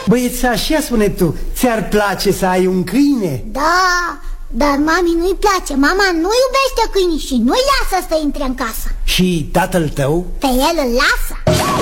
Băieți, așa spune tu, ți-ar place să ai un câine? Da, dar mami nu-i place. Mama nu iubește câinii și nu-i lasă să intre în casă. Și tatăl tău? Pe el îl lasă.